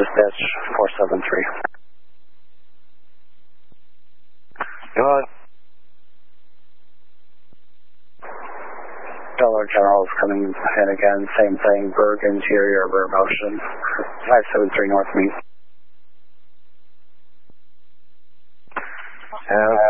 dispatch 473. Go ahead. Delaware General is coming in again, same thing, Berg interior, rear motion, 573 north meet.